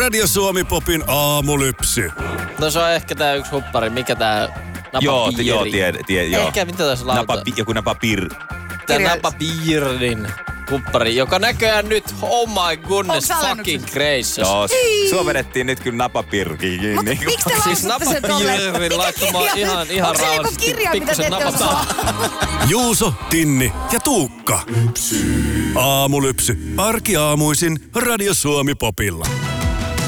Radio Suomi Popin aamulypsy. No se on ehkä tää yksi huppari. Mikä tää napapiiri? Joo, joo. Ehkä mitä tässä lauta? Joku napapir. Tää napapiirin huppari, joka näköjään nyt, oh my goodness, fucking gracious. Joo, sua vedettiin nyt kyllä napapirkiin kiinni. Miksi te siis laitatte sen tolleen? napapiirin laittamaan ihan rauhallisesti. Onko se joku kirja, mitä te ette osaa? Juuso, Tinni ja Tuukka. Aamulypsy. Arkiaamuisin Radio Suomi Popilla.